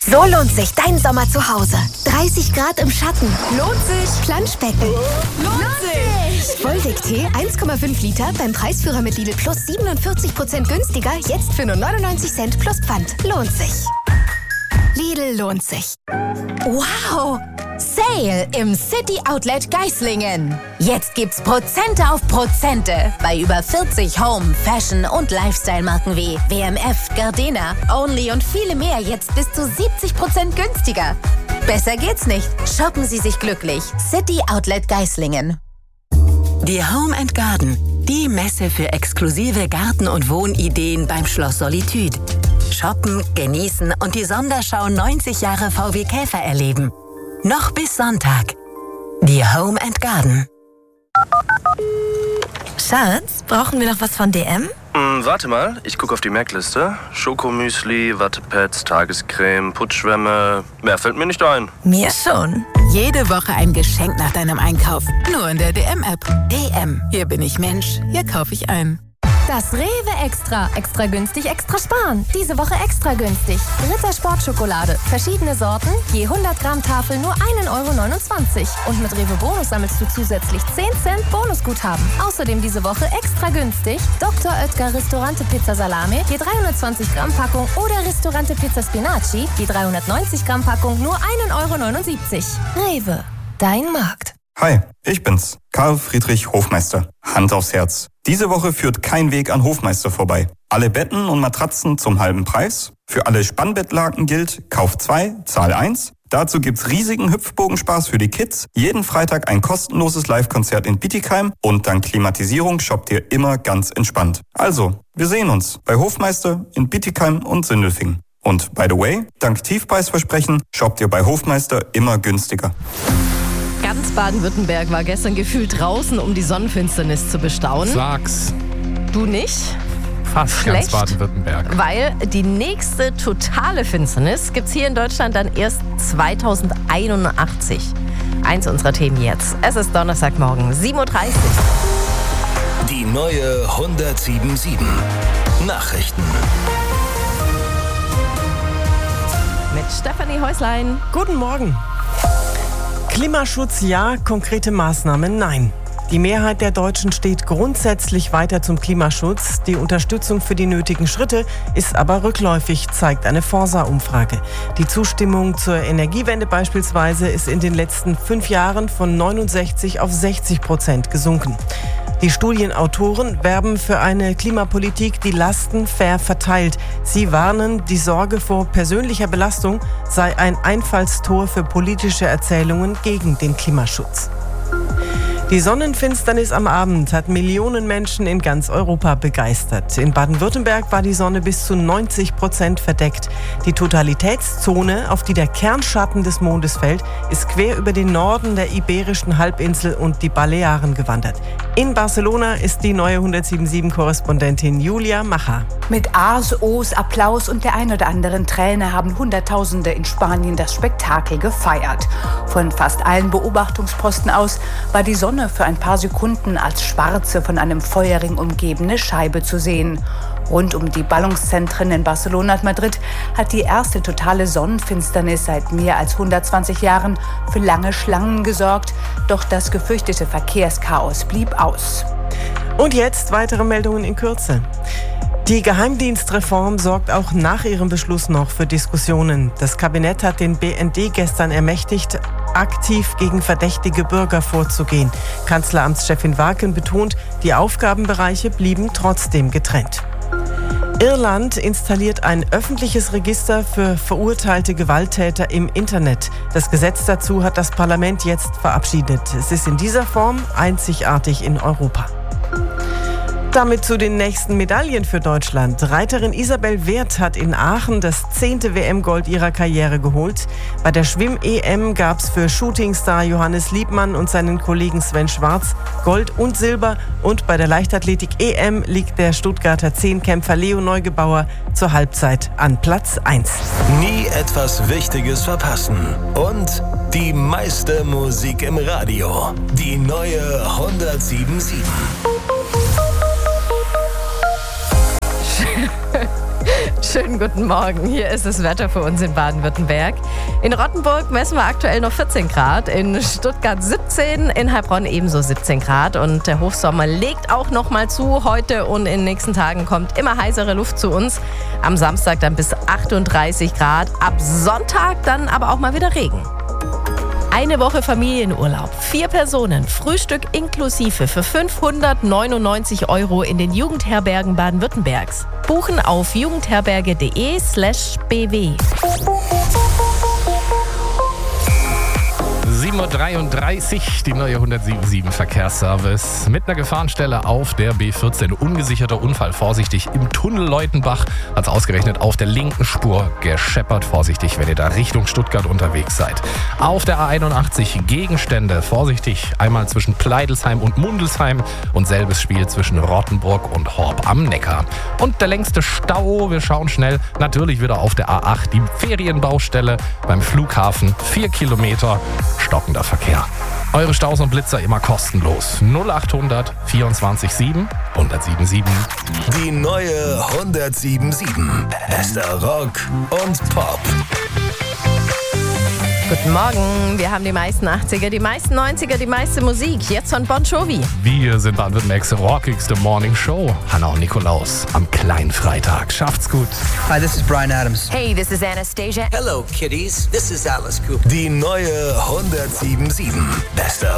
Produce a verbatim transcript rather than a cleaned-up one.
So lohnt sich dein Sommer zu Hause. dreißig Grad im Schatten. Lohnt sich. Planschbecken. Lohnt sich. Volvic-Tee eins Komma fünf Liter beim Preisführer mit Lidl Plus siebenundvierzig Prozent günstiger. Jetzt für nur neunundneunzig Cent plus Pfand. Lohnt sich. Lidl lohnt sich. Wow! Sale im City Outlet Geislingen. Jetzt gibt's Prozente auf Prozente bei über vierzig Home, Fashion und Lifestyle-Marken wie W M F, Gardena, Only und viele mehr jetzt bis zu siebzig Prozent günstiger. Besser geht's nicht. Shoppen Sie sich glücklich. City Outlet Geislingen. Die Home and Garden, die Messe für exklusive Garten- und Wohnideen beim Schloss Solitude. Shoppen, genießen und die Sonderschau neunzig Jahre V W Käfer erleben. Noch bis Sonntag. Die Home and Garden. Schatz, brauchen wir noch was von D M? Mm, warte mal, ich gucke auf die Merkliste. Schokomüsli, Wattepads, Tagescreme, Putzschwämme. Mehr fällt mir nicht ein. Mir schon. Jede Woche ein Geschenk nach deinem Einkauf. Nur in der D M-App. D M. Hier bin ich Mensch. Hier kaufe ich ein. Das Rewe Extra. Extra günstig, extra sparen. Diese Woche extra günstig. Ritter Sportschokolade. Verschiedene Sorten. Je hundert Gramm Tafel nur ein Euro neunundzwanzig. Und mit Rewe Bonus sammelst du zusätzlich zehn Cent Bonusguthaben. Außerdem diese Woche extra günstig. Doktor Oetker Ristorante Pizza Salami. Je dreihundertzwanzig Gramm Packung. Oder Ristorante Pizza Spinaci. Je dreihundertneunzig Gramm Packung nur ein Euro neunundsiebzig. Rewe. Dein Markt. Hi, ich bin's, Karl Friedrich Hofmeister. Hand aufs Herz. Diese Woche führt kein Weg an Hofmeister vorbei. Alle Betten und Matratzen zum halben Preis. Für alle Spannbettlaken gilt, kauf zwei, zahl eins. Dazu gibt's riesigen Hüpfbogenspaß für die Kids. Jeden Freitag ein kostenloses Live-Konzert in Bietigheim. Und dank Klimatisierung shoppt ihr immer ganz entspannt. Also, wir sehen uns bei Hofmeister in Bietigheim und Sindelfingen. Und by the way, dank Tiefpreisversprechen shoppt ihr bei Hofmeister immer günstiger. Ganz Baden-Württemberg war gestern gefühlt draußen, um die Sonnenfinsternis zu bestaunen. Sag's. Du nicht? Fast Schlecht, ganz Baden-Württemberg. Weil die nächste totale Finsternis gibt's hier in Deutschland dann erst zweitausendeinundachtzig. Eins unserer Themen jetzt. Es ist Donnerstagmorgen, sieben Uhr dreißig. Die neue hundertsieben Komma sieben. Nachrichten. Mit Stefanie Häuslein. Guten Morgen. Klimaschutz ja, konkrete Maßnahmen nein. Die Mehrheit der Deutschen steht grundsätzlich weiter zum Klimaschutz. Die Unterstützung für die nötigen Schritte ist aber rückläufig, zeigt eine Forsa-Umfrage. Die Zustimmung zur Energiewende beispielsweise ist in den letzten fünf Jahren von neunundsechzig auf sechzig Prozent gesunken. Die Studienautoren werben für eine Klimapolitik, die Lasten fair verteilt. Sie warnen, die Sorge vor persönlicher Belastung sei ein Einfallstor für politische Erzählungen gegen den Klimaschutz. Die Sonnenfinsternis am Abend hat Millionen Menschen in ganz Europa begeistert. In Baden-Württemberg war die Sonne bis zu neunzig Prozent verdeckt. Die Totalitätszone, auf die der Kernschatten des Mondes fällt, ist quer über den Norden der Iberischen Halbinsel und die Balearen gewandert. In Barcelona ist die neue hundertsieben Komma sieben-Korrespondentin Julia Macher. Mit A's, O's, Applaus und der ein oder anderen Träne haben Hunderttausende in Spanien das Spektakel gefeiert. Von fast allen Beobachtungsposten aus war die Sonne für ein paar Sekunden als schwarze, von einem Feuerring umgebene Scheibe zu sehen. Rund um die Ballungszentren in Barcelona und Madrid hat die erste totale Sonnenfinsternis seit mehr als hundertzwanzig Jahren für lange Schlangen gesorgt. Doch das gefürchtete Verkehrschaos blieb aus. Und jetzt weitere Meldungen in Kürze. Die Geheimdienstreform sorgt auch nach ihrem Beschluss noch für Diskussionen. Das Kabinett hat den B N D gestern ermächtigt, aktiv gegen verdächtige Bürger vorzugehen. Kanzleramtschefin Warken betont, die Aufgabenbereiche blieben trotzdem getrennt. Irland installiert ein öffentliches Register für verurteilte Gewalttäter im Internet. Das Gesetz dazu hat das Parlament jetzt verabschiedet. Es ist in dieser Form einzigartig in Europa. Damit zu den nächsten Medaillen für Deutschland. Reiterin Isabel Werth hat in Aachen das zehnte W M-Gold ihrer Karriere geholt. Bei der Schwimm-E M gab es für Shootingstar Johannes Liebmann und seinen Kollegen Sven Schwarz Gold und Silber. Und bei der Leichtathletik-E M liegt der Stuttgarter Zehnkämpfer Leo Neugebauer zur Halbzeit an Platz eins. Nie etwas Wichtiges verpassen. Und die meiste Musik im Radio. Die neue hundertsieben Komma sieben. Schönen guten Morgen. Hier ist das Wetter für uns in Baden-Württemberg. In Rottenburg messen wir aktuell noch vierzehn Grad, in Stuttgart siebzehn, in Heilbronn ebenso siebzehn Grad. Und der Hochsommer legt auch noch mal zu. Heute und in den nächsten Tagen kommt immer heißere Luft zu uns. Am Samstag dann bis achtunddreißig Grad. Ab Sonntag dann aber auch mal wieder Regen. Eine Woche Familienurlaub, vier Personen, Frühstück inklusive für fünfhundertneunundneunzig Euro in den Jugendherbergen Baden-Württembergs. Buchen auf jugendherberge.de slash bw. sieben Uhr dreiunddreißig, die neue hundertsieben Verkehrsservice mit einer Gefahrenstelle auf der B vierzehn. Ungesicherter Unfall, vorsichtig. Im Tunnel Leutenbach hat es ausgerechnet auf der linken Spur gescheppert. Vorsichtig, wenn ihr da Richtung Stuttgart unterwegs seid. Auf der A einundachtzig Gegenstände, vorsichtig. Einmal zwischen Pleidelsheim und Mundelsheim und selbes Spiel zwischen Rottenburg und Horb am Neckar. Und der längste Stau, wir schauen schnell, natürlich wieder auf der A acht. Die Ferienbaustelle beim Flughafen, vier Kilometer. Stockender Verkehr. Eure Staus und Blitzer immer kostenlos. null achthundert vierundzwanzig sieben hundertsieben sieben. Die neue hundertsieben sieben. Bester Rock und Pop. Guten Morgen, wir haben die meisten achtziger, die meisten neunziger, die meiste Musik. Jetzt von Bon Jovi. Wir sind Baden-Württembergs rockigste Morning Show. Hanna und Nikolaus am kleinen Freitag. Schafft's gut. Hi, this is Bryan Adams. Hey, this is Anastasia. Hello, kiddies. This is Alice Cooper. Die neue hundertsieben sieben. Bester